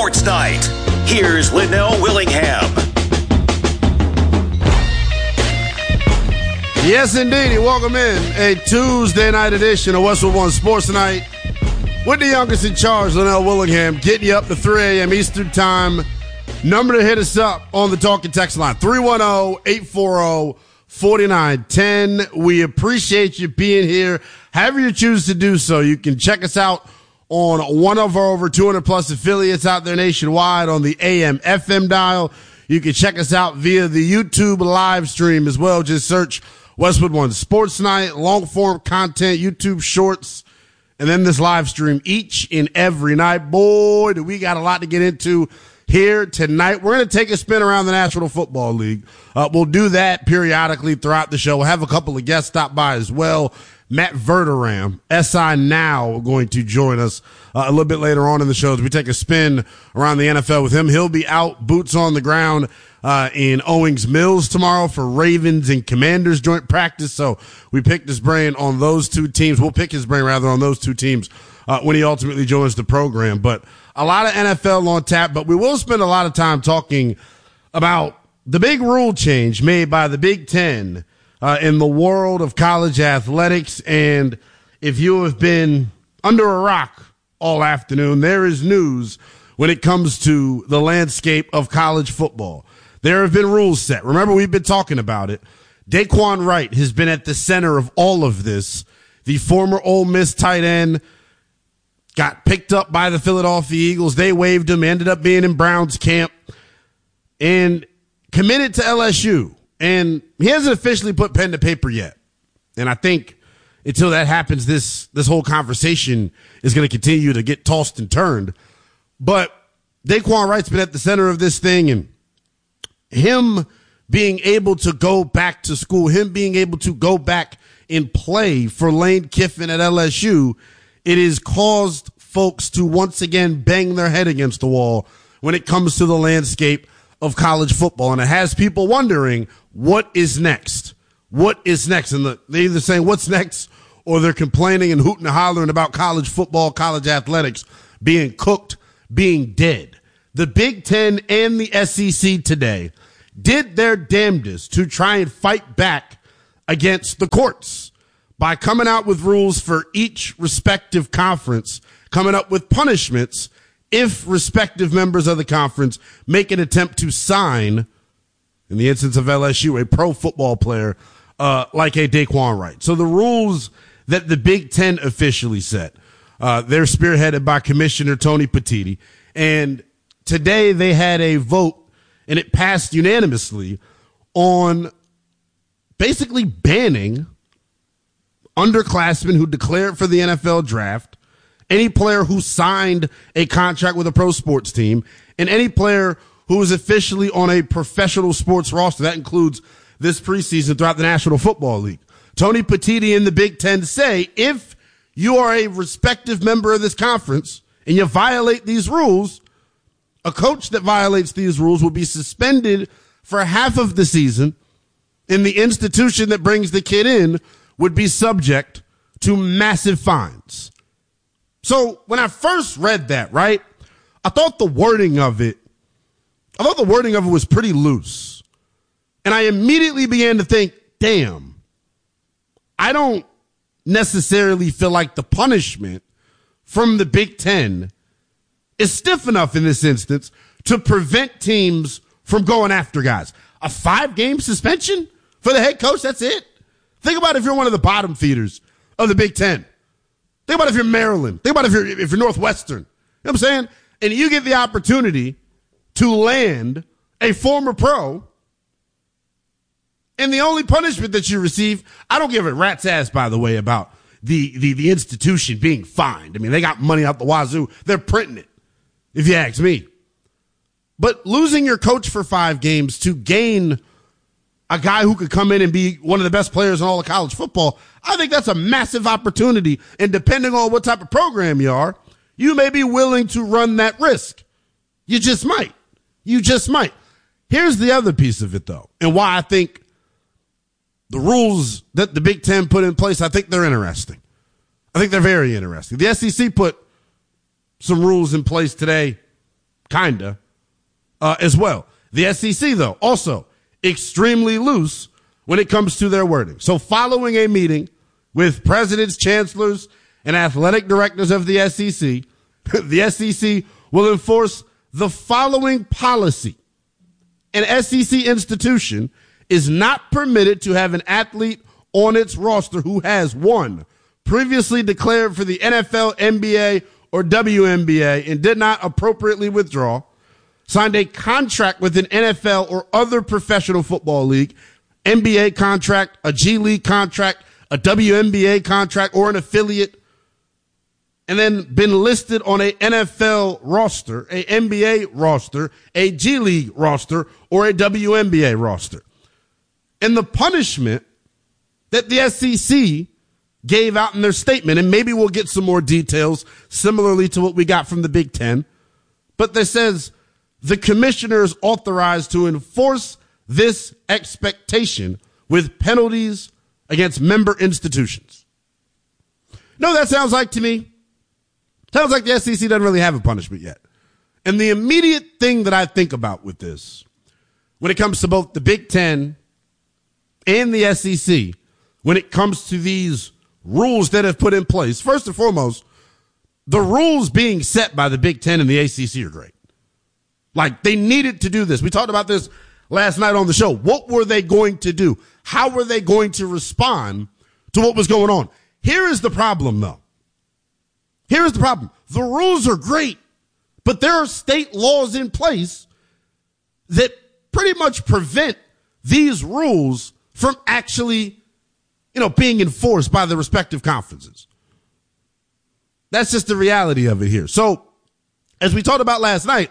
Sports Night. Here's Linnell Willingham. Yes, indeed. Welcome in a Tuesday night edition of Westwood One Sports Night with the youngest in charge, Linnell Willingham, getting you up to 3 a.m. Eastern Time. Number to hit us up on the talk and text line, 310-840-4910. We appreciate you being here. However you choose to do so, you can check us out on one of our over 200-plus affiliates out there nationwide on the AM, FM dial. You can check us out via the YouTube live stream as well. Just search Westwood One Sports Night, long-form content, YouTube shorts, and then this live stream each and every night. Boy, do we got a lot to get into here tonight. We're going to take a spin around the National Football League. We'll do that periodically throughout the show. We'll have a couple of guests stop by as well. Matt Verderam, SI Now, going to join us a little bit later on in the show as we take a spin around the NFL with him. He'll be out boots on the ground in Owings Mills tomorrow for Ravens and Commanders joint practice. So we picked his brain on those two teams. We'll pick his brain rather on those two teams when he ultimately joins the program. But a lot of NFL on tap, but we will spend a lot of time talking about the big rule change made by the Big Ten in the world of college athletics. And if you have been under a rock all afternoon, there is news when it comes to the landscape of college football. There have been rules set. Remember, we've been talking about it. Daquan Wright has been at the center of all of this. The former Ole Miss tight end got picked up by the Philadelphia Eagles. They waived him, ended up being in Brown's camp, and committed to LSU. And he hasn't officially put pen to paper yet. And I think until that happens, this whole conversation is going to continue to get tossed and turned. But Daquan Wright's been at the center of this thing, and him being able to go back to school, him being able to go back and play for Lane Kiffin at LSU, it has caused folks to once again bang their head against the wall when it comes to the landscape of college football. And it has people wondering, what is next? What is next? And they're either saying what's next, or they're complaining and hooting and hollering about college football, college athletics being cooked, being dead. The Big Ten and the SEC today did their damnedest to try and fight back against the courts by coming out with rules for each respective conference, coming up with punishments if respective members of the conference make an attempt to sign, in the instance of LSU, a pro football player like a Daquan Wright. So the rules that the Big Ten officially set, they're spearheaded by Commissioner Tony Petitti. And today they had a vote, and it passed unanimously on basically banning underclassmen who declared for the NFL draft, any player who signed a contract with a pro sports team, and any player who is officially on a professional sports roster. That includes this preseason throughout the National Football League. Tony Petitti and the Big Ten say if you are a respective member of this conference and you violate these rules, a coach that violates these rules will be suspended for half of the season, and the institution that brings the kid in would be subject to massive fines. So when I first read that, right, I thought the wording of it was pretty loose. And I immediately began to think, damn, I don't necessarily feel like the punishment from the Big Ten is stiff enough in this instance to prevent teams from going after guys. A 5-game suspension for the head coach, that's it. Think about if you're one of the bottom feeders of the Big Ten. Think about if you're Maryland. Think about if you're Northwestern. You know what I'm saying? And you get the opportunity to land a former pro, and the only punishment that you receive, I don't give a rat's ass, by the way, about the institution being fined. I mean, they got money out the wazoo. They're printing it, if you ask me. But losing your coach for 5 games to gain a guy who could come in and be one of the best players in all of college football, I think that's a massive opportunity. And depending on what type of program you are, you may be willing to run that risk. You just might. You just might. Here's the other piece of it, though, and why I think the rules that the Big Ten put in place, I think they're interesting. I think they're very interesting. The SEC put some rules in place today kinda, as well. The SEC, though, also extremely loose when it comes to their wording. So following a meeting with presidents, chancellors, and athletic directors of the SEC, the SEC will enforce the following policy. An SEC institution is not permitted to have an athlete on its roster who has, one, previously declared for the NFL, NBA, or WNBA and did not appropriately withdraw, signed a contract with an NFL or other professional football league, NBA contract, a G League contract, a WNBA contract, or an affiliate, and then been listed on a NFL roster, a NBA roster, a G League roster, or a WNBA roster. And the punishment that the SEC gave out in their statement, and maybe we'll get some more details similarly to what we got from the Big Ten, but that says the commissioner is authorized to enforce this expectation with penalties against member institutions. No, that sounds like to me, sounds like the SEC doesn't really have a punishment yet. And the immediate thing that I think about with this, when it comes to both the Big Ten and the SEC, when it comes to these rules that have put in place, first and foremost, the rules being set by the Big Ten and the ACC are great. Like, they needed to do this. We talked about this last night on the show. What were they going to do? How were they going to respond to what was going on? Here is the problem, though. Here is the problem. The rules are great, but there are state laws in place that pretty much prevent these rules from actually, being enforced by the respective conferences. That's just the reality of it here. So, as we talked about last night,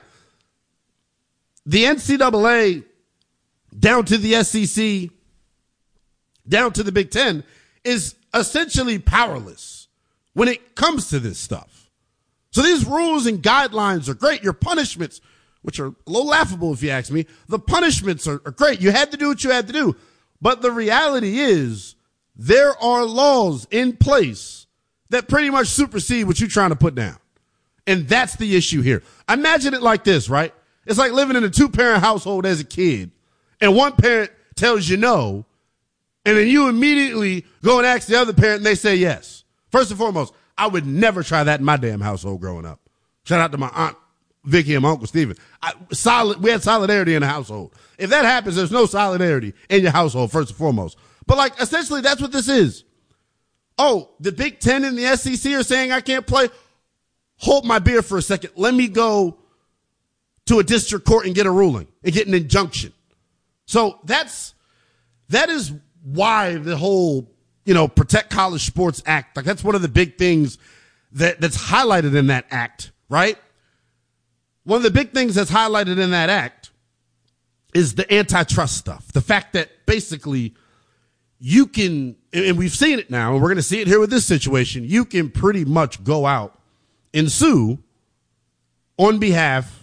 the NCAA, down to the SEC, down to the Big Ten, is essentially powerless when it comes to this stuff. So these rules and guidelines are great. Your punishments, which are a little laughable if you ask me, the punishments are great. You had to do what you had to do. But the reality is there are laws in place that pretty much supersede what you're trying to put down. And that's the issue here. Imagine it like this, right? It's like living in a two-parent household as a kid, and one parent tells you no, and then you immediately go and ask the other parent, and they say yes. First and foremost, I would never try that in my damn household growing up. Shout out to my Aunt Vicky and my Uncle Steven. We had solidarity in the household. If that happens, there's no solidarity in your household, first and foremost. But, essentially, that's what this is. Oh, the Big Ten and the SEC are saying I can't play? Hold my beer for a second. Let me go to a district court and get a ruling and get an injunction. So that is why the whole, Protect College Sports Act, that's one of the big things that's highlighted in that act, right? One of the big things that's highlighted in that act is the antitrust stuff. The fact that basically you can, and we've seen it now, and we're going to see it here with this situation, you can pretty much go out and sue on behalf.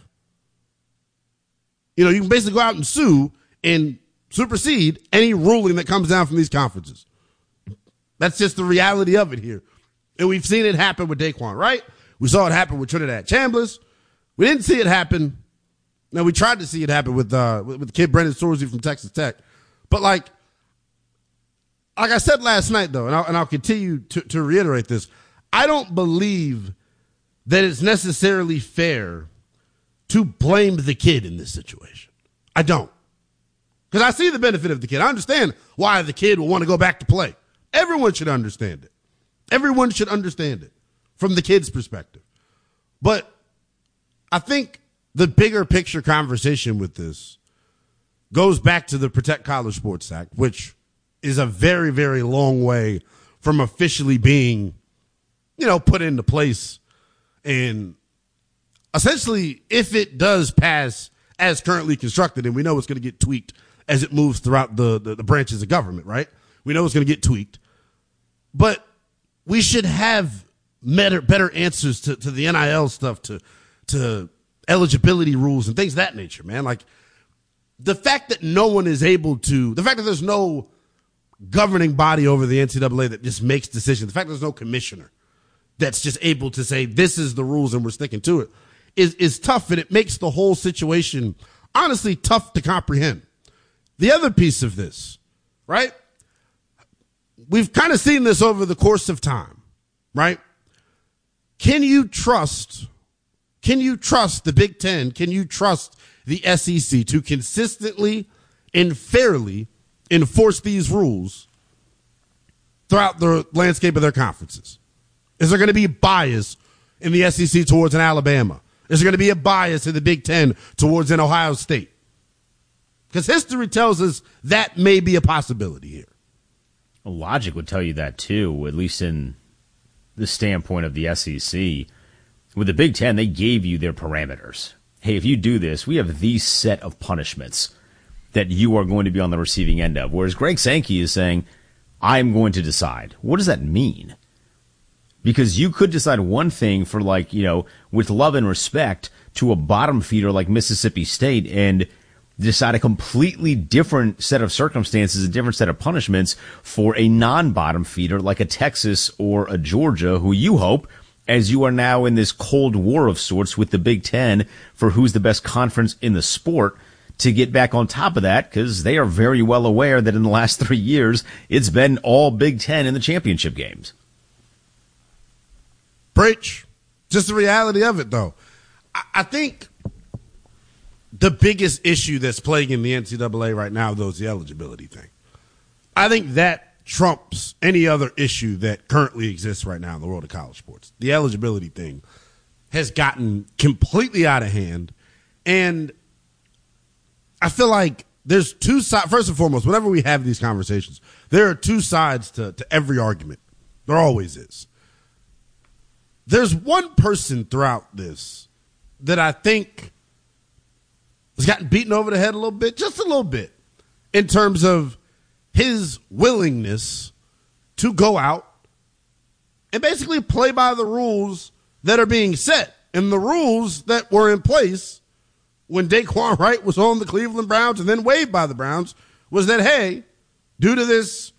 You can basically go out and sue and supersede any ruling that comes down from these conferences. That's just the reality of it here. And we've seen it happen with Daquan, right? We saw it happen with Trinidad Chambliss. We didn't see it happen. Now, we tried to see it happen with the kid Brendan Sorsey from Texas Tech. But like I said last night, though, and I'll continue to reiterate this, I don't believe that it's necessarily fair to blame the kid in this situation. I don't. Because I see the benefit of the kid. I understand why the kid will want to go back to play. Everyone should understand it. Everyone should understand it from the kid's perspective. But I think the bigger picture conversation with this goes back to the Protect College Sports Act, which is a very, very long way from officially being, put into place. And essentially, if it does pass as currently constructed, and we know it's going to get tweaked as it moves throughout the branches of government, right? We know it's going to get tweaked. But we should have better answers to the NIL stuff, to eligibility rules and things of that nature, man. Like, the fact that no one is able to, the fact that there's no governing body over the NCAA that just makes decisions, the fact that there's no commissioner that's just able to say, this is the rules and we're sticking to it, is tough, and it makes the whole situation honestly tough to comprehend. The other piece of this, right? We've kind of seen this over the course of time, right? Can you trust the Big Ten? Can you trust the SEC to consistently and fairly enforce these rules throughout the landscape of their conferences? Is there going to be bias in the SEC towards an Alabama? Is there going to be a bias in the Big Ten towards an Ohio State? Because history tells us that may be a possibility here. Well, logic would tell you that too, at least in the standpoint of the SEC. With the Big Ten, they gave you their parameters. Hey, if you do this, we have these set of punishments that you are going to be on the receiving end of. Whereas Greg Sankey is saying, I'm going to decide. What does that mean? Because you could decide one thing for, like, you know, with love and respect to a bottom feeder like Mississippi State and decide a completely different set of circumstances, a different set of punishments for a non-bottom feeder like a Texas or a Georgia, who you hope, as you are now in this cold war of sorts with the Big Ten for who's the best conference in the sport, to get back on top of that, because they are very well aware that in the last 3 years, it's been all Big Ten in the championship games. Preach. Just the reality of it, though. I think the biggest issue that's plaguing the NCAA right now, though, is the eligibility thing. I think that trumps any other issue that currently exists right now in the world of college sports. The eligibility thing has gotten completely out of hand, and I feel like there's two sides. First and foremost, whenever we have these conversations, there are two sides to every argument. There always is. There's one person throughout this that I think has gotten beaten over the head a little bit, just a little bit, in terms of his willingness to go out and basically play by the rules that are being set. And the rules that were in place when Daquan Wright was on the Cleveland Browns and then waived by the Browns was that, hey, due to this,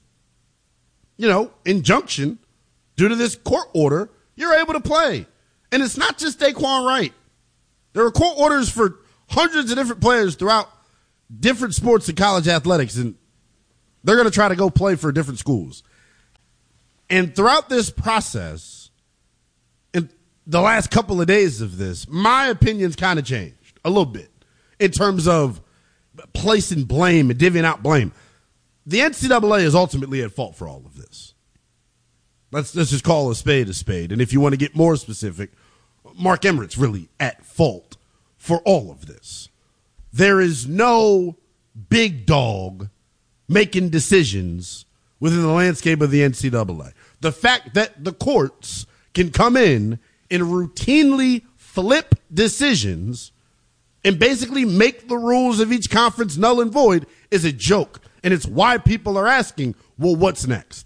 injunction, due to this court order, you're able to play. And it's not just Daquan Wright. There are court orders for hundreds of different players throughout different sports and college athletics, and they're going to try to go play for different schools. And throughout this process, in the last couple of days of this, my opinion's kind of changed a little bit in terms of placing blame and divvying out blame. The NCAA is ultimately at fault for all of this. Let's just call a spade a spade. And if you want to get more specific, Mark Emmert's really at fault for all of this. There is no big dog making decisions within the landscape of the NCAA. The fact that the courts can come in and routinely flip decisions and basically make the rules of each conference null and void is a joke. And it's why people are asking, well, what's next?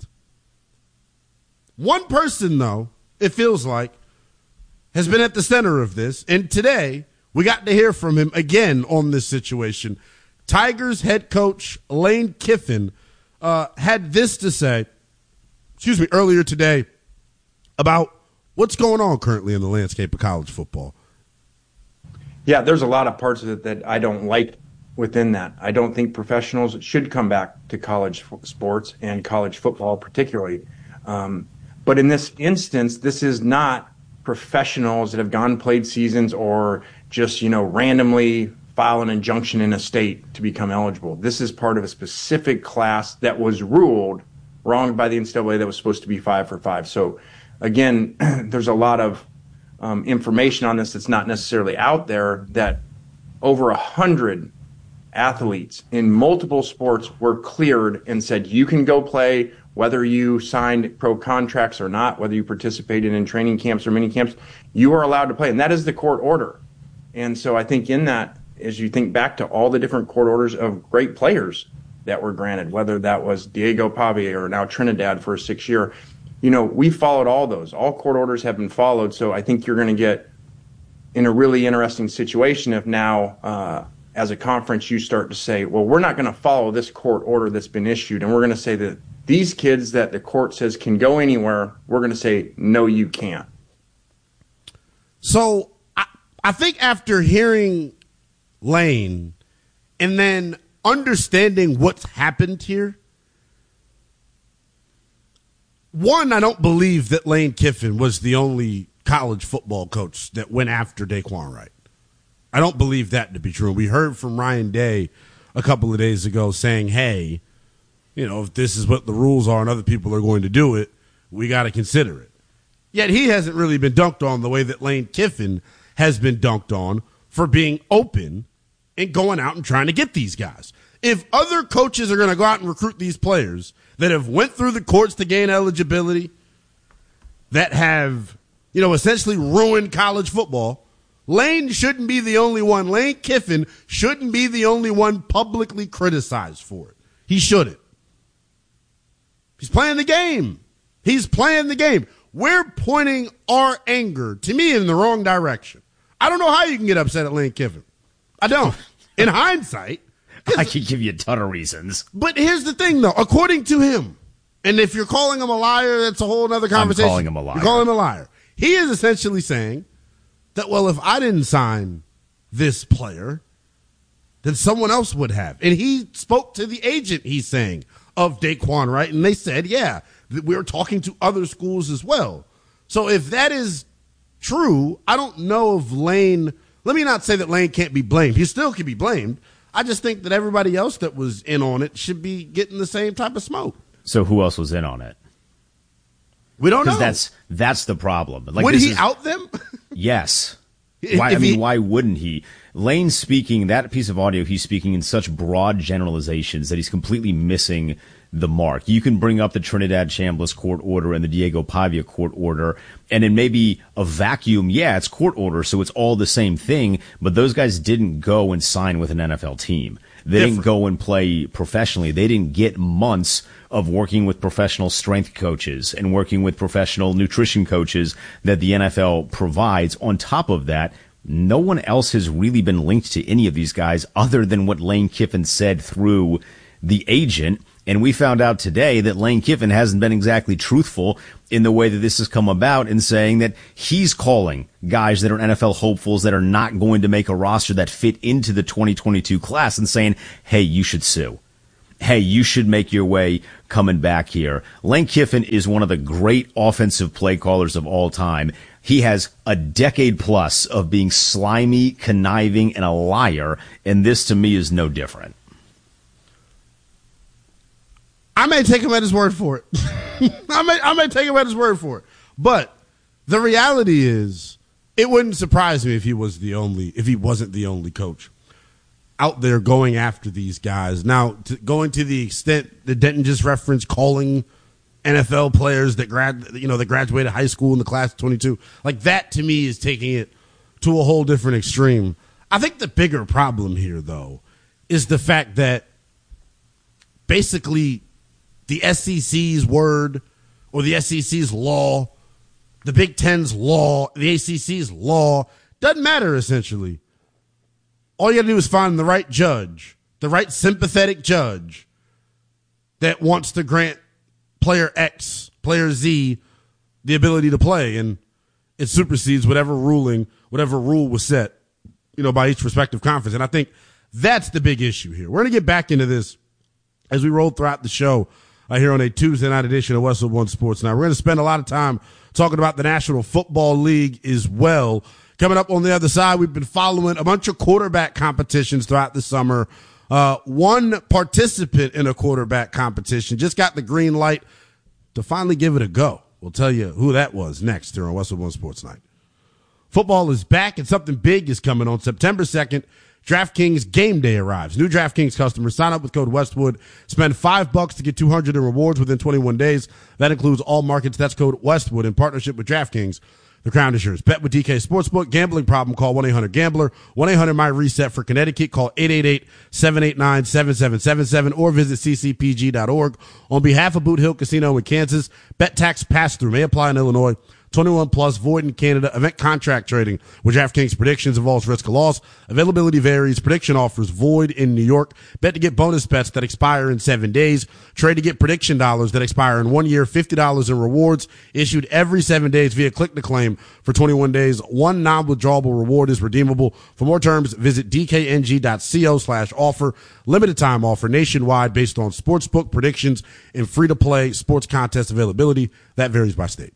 One person, though, it feels like, has been at the center of this. And today, we got to hear from him again on this situation. Tigers head coach Lane Kiffin had this to say, earlier today about what's going on currently in the landscape of college football. Yeah, there's a lot of parts of it that I don't like within that. I don't think professionals should come back to college sports and college football particularly. But in this instance, this is not professionals that have gone played seasons or just, randomly file an injunction in a state to become eligible. This is part of a specific class that was ruled wrong by the NCAA that was supposed to be 5 for 5. So again, there's a lot of information on this that's not necessarily out there, that over 100 athletes in multiple sports were cleared and said, you can go play, whether you signed pro contracts or not, whether you participated in training camps or mini camps, you are allowed to play. And that is the court order. And so I think in that, as you think back to all the different court orders of great players that were granted, whether that was Diego Pavia or now Trinidad for a 6-year, we followed all those. All court orders have been followed. So I think you're going to get in a really interesting situation if now, as a conference, you start to say, well, we're not going to follow this court order that's been issued. And we're going to say that these kids that the court says can go anywhere, we're going to say, no, you can't. So I think after hearing Lane and then understanding what's happened here, one, I don't believe that Lane Kiffin was the only college football coach that went after Daquan Wright. I don't believe that to be true. We heard from Ryan Day a couple of days ago saying, hey, if this is what the rules are and other people are going to do it, we got to consider it. Yet he hasn't really been dunked on the way that Lane Kiffin has been dunked on for being open and going out and trying to get these guys. If other coaches are going to go out and recruit these players that have went through the courts to gain eligibility, that have, essentially ruined college football, Lane shouldn't be the only one. Lane Kiffin shouldn't be the only one publicly criticized for it. He shouldn't. He's playing the game. He's playing the game. We're pointing our anger, to me, in the wrong direction. I don't know how you can get upset at Lane Kiffin. I don't. In hindsight. I could give you a ton of reasons. But here's the thing, though. According to him, and if you're calling him a liar, that's a whole other conversation. I'm calling him a liar. You're calling him a liar. He is essentially saying that, well, if I didn't sign this player, then someone else would have. And he spoke to the agent, he's saying, of Daquan Wright, and they said, yeah, we were talking to other schools as well. So if that is true, I don't know if Lane, let me not say that Lane can't be blamed. He still can be blamed. I just think that everybody else that was in on it should be getting the same type of smoke. So who else was in on it? We don't know. Because that's the problem. Like, would he out them? Yes. Why wouldn't he? Lane speaking, that piece of audio, he's speaking in such broad generalizations that he's completely missing the mark. You can bring up the Trinidad Chambliss court order and the Diego Pavia court order, and in maybe a vacuum, yeah, it's court order, so it's all the same thing, but those guys didn't go and sign with an NFL team. They didn't go and play professionally. They didn't get months of working with professional strength coaches and working with professional nutrition coaches that the NFL provides. On top of that, no one else has really been linked to any of these guys other than what Lane Kiffin said through the agent. And we found out today that Lane Kiffin hasn't been exactly truthful in the way that this has come about, in saying that he's calling guys that are NFL hopefuls that are not going to make a roster that fit into the 2022 class and saying, hey, you should sue. Hey, you should make your way coming back here. Lane Kiffin is one of the great offensive play callers of all time. He has a decade plus of being slimy, conniving, and a liar, and this to me is no different. I may take him at his word for it. I may take him at his word for it. But the reality is, it wouldn't surprise me if he wasn't the only coach out there going after these guys. Now, going to the extent that Denton just referenced, calling NFL players that graduated high school in the class of 22, like that to me is taking it to a whole different extreme. I think the bigger problem here, though, is the fact that basically the SEC's word or the SEC's law, the Big Ten's law, the ACC's law, doesn't matter essentially. All you got to do is find the right judge, the right sympathetic judge that wants to grant player X, player Z, the ability to play, and it supersedes whatever rule was set, by each respective conference. And I think that's the big issue here. We're going to get back into this as we roll throughout the show here on a Tuesday night edition of Westwood One Sports Night. We're going to spend a lot of time talking about the National Football League as well. Coming up on the other side, we've been following a bunch of quarterback competitions throughout the summer. One participant in a quarterback competition just got the green light to finally give it a go. We'll tell you who that was next here on Westwood One Sports Night. Football is back, and something big is coming on September 2nd. DraftKings Game Day arrives. New DraftKings customers sign up with code Westwood. Spend $5 to get $200 in rewards within 21 days. That includes all markets. That's code Westwood in partnership with DraftKings. The crown is yours. Bet with DK Sportsbook. Gambling problem? Call 1-800-GAMBLER. 1-800-MY-RESET for Connecticut. Call 888-789-7777 or visit ccpg.org. On behalf of Boot Hill Casino in Kansas, bet tax pass-through may apply in Illinois. 21 plus, void in Canada. Event contract trading with DraftKings predictions involves risk of loss. Availability varies. Prediction offers void in New York. Bet to get bonus bets that expire in 7 days. Trade to get prediction dollars that expire in 1 year. $50 in rewards issued every 7 days via click to claim for 21 days. One non-withdrawable reward is redeemable. For more terms, visit dkng.co/offer. Limited time offer nationwide based on sportsbook predictions and free to play sports contest availability. That varies by state.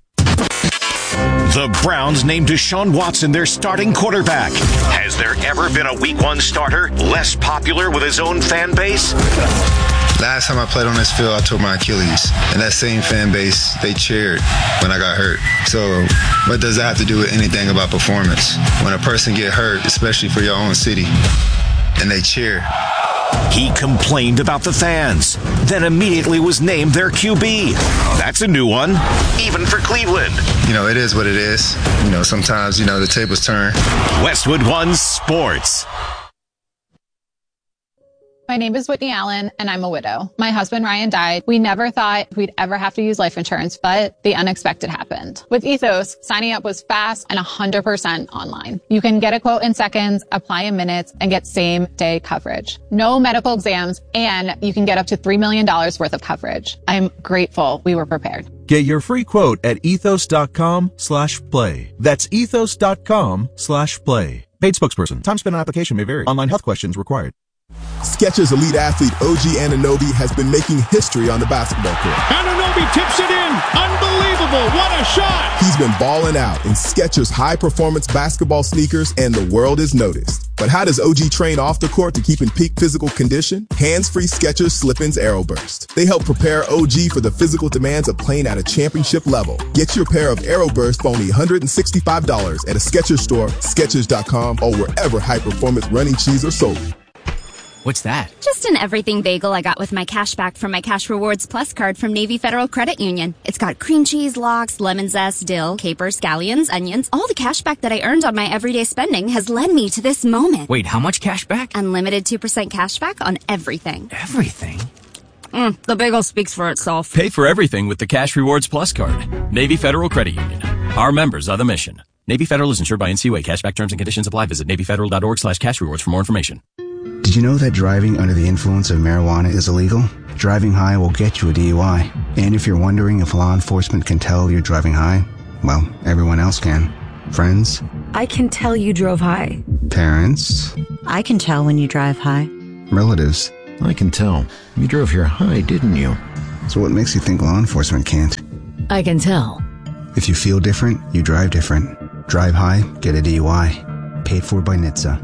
The Browns named Deshaun Watson their starting quarterback. Has there ever been a Week 1 starter less popular with his own fan base? Last time I played on this field, I tore my Achilles. And that same fan base, they cheered when I got hurt. So what does that have to do with anything about performance? When a person get hurt, especially for your own city, and they cheer. He complained about the fans, then immediately was named their QB. That's a new one, even for Cleveland. You know, it is what it is. You know, sometimes, the tables turn. Westwood One Sports. My name is Whitney Allen, and I'm a widow. My husband, Ryan, died. We never thought we'd ever have to use life insurance, but the unexpected happened. With Ethos, signing up was fast and 100% online. You can get a quote in seconds, apply in minutes, and get same-day coverage. No medical exams, and you can get up to $3 million worth of coverage. I'm grateful we were prepared. Get your free quote at ethos.com/play. That's ethos.com/play. Paid spokesperson. Time spent on application may vary. Online health questions required. Skechers elite athlete OG Anunoby has been making history on the basketball court. Anunoby tips it in. Unbelievable. What a shot. He's been balling out in Skechers high-performance basketball sneakers, and the world has noticed. But how does OG train off the court to keep in peak physical condition? Hands-free Skechers Slip-ins Aeroburst. They help prepare OG for the physical demands of playing at a championship level. Get your pair of Aeroburst for only $165 at a Skechers store, Skechers.com, or wherever high-performance running shoes are sold. What's that? Just an everything bagel I got with my cash back from my Cash Rewards Plus card from Navy Federal Credit Union. It's got cream cheese, lox, lemon zest, dill, capers, scallions, onions. All the cash back that I earned on my everyday spending has led me to this moment. Wait, how much cash back? Unlimited 2% cash back on everything. Everything? The bagel speaks for itself. Pay for everything with the Cash Rewards Plus card. Navy Federal Credit Union. Our members are the mission. Navy Federal is insured by NCUA. Cashback terms and conditions apply. Visit NavyFederal.org/cash rewards for more information. Did you know that driving under the influence of marijuana is illegal? Driving high will get you a DUI. And if you're wondering if law enforcement can tell you're driving high, well, everyone else can. Friends? I can tell you drove high. Parents? I can tell when you drive high. Relatives? I can tell. You drove here high, didn't you? So what makes you think law enforcement can't? I can tell. If you feel different, you drive different. Drive high, get a DUI. Paid for by NHTSA.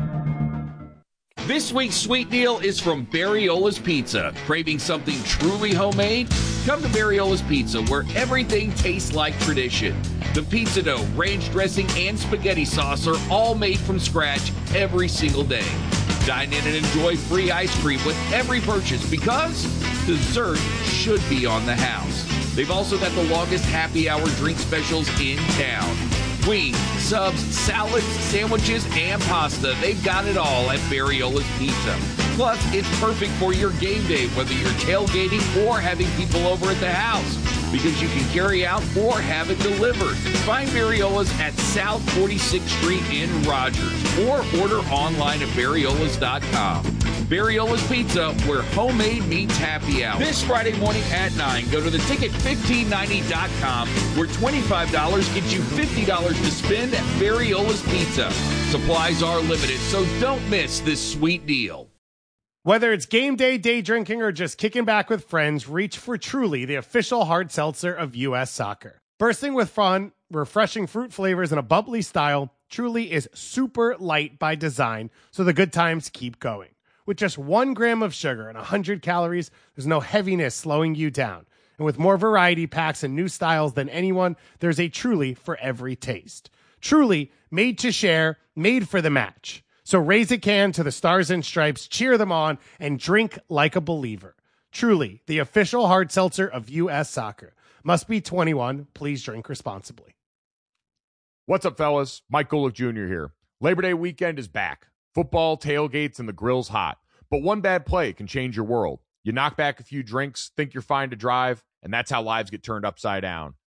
This week's sweet deal is from Barriola's Pizza. Craving something truly homemade? Come to Barriola's Pizza, where everything tastes like tradition. The pizza dough, ranch dressing, and spaghetti sauce are all made from scratch every single day. Dine in and enjoy free ice cream with every purchase because dessert should be on the house. They've also got the longest happy hour drink specials in town. Wings, subs, salads, sandwiches, and pasta. They've got it all at Barriola's Pizza. Plus, it's perfect for your game day, whether you're tailgating or having people over at the house, because you can carry out or have it delivered. Find Barriola's at South 46th Street in Rogers or order online at barriolas.com. Barriola's Pizza, where homemade meets happy hour. This Friday morning at 9, go to theticket1590.com, where $25 gets you $50 to spend at Barriola's Pizza. Supplies are limited, so don't miss this sweet deal. Whether it's game day, day drinking, or just kicking back with friends, reach for Truly, the official hard seltzer of U.S. Soccer. Bursting with fun, refreshing fruit flavors, and a bubbly style, Truly is super light by design, so the good times keep going. With just 1 gram of sugar and 100 calories, there's no heaviness slowing you down. And with more variety packs and new styles than anyone, there's a Truly for every taste. Truly, made to share, made for the match. So raise a can to the Stars and Stripes, cheer them on, and drink like a believer. Truly, the official hard seltzer of U.S. Soccer. Must be 21. Please drink responsibly. What's up, fellas? Mike Golick Jr. here. Labor Day weekend is back. Football, tailgates, and the grill's hot. But one bad play can change your world. You knock back a few drinks, think you're fine to drive, and that's how lives get turned upside down.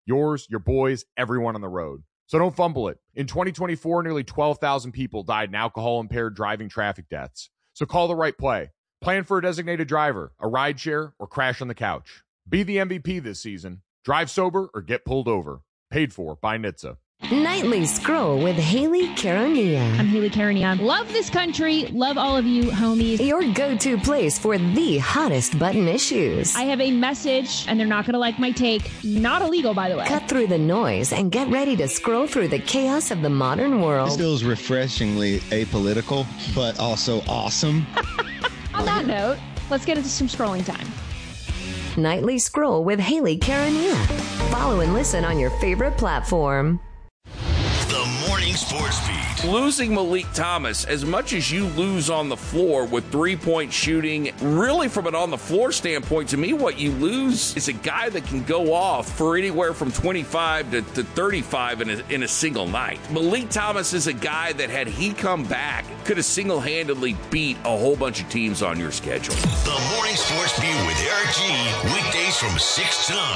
Yours, your boys, everyone on the road. So don't fumble it. In 2024, nearly 12,000 people died in alcohol-impaired driving traffic deaths. So call the right play. Plan for a designated driver, a rideshare, or crash on the couch. Be the MVP this season. Drive sober or get pulled over. Paid for by NHTSA. Nightly Scroll with Haley Karania. I'm Haley Karania. Love this country. Love all of you, homies. Your go-to place for the hottest button issues. I have a message, and they're not going to like my take. Not illegal, by the way. Cut through the noise and get ready to scroll through the chaos of the modern world. This feels refreshingly apolitical, but also awesome. On that note, let's get into some scrolling time. Nightly Scroll with Haley Karania. Follow and listen on your favorite platform. The Morning Sports Beat. Losing Malik Thomas, as much as you lose on the floor with three-point shooting, really from an on-the-floor standpoint, to me, what you lose is a guy that can go off for anywhere from 25 to 35 in a single night. Malik Thomas is a guy that, had he come back, could have single-handedly beat a whole bunch of teams on your schedule. The Morning Sports Beat with Eric G. Weekdays from 6 to 9.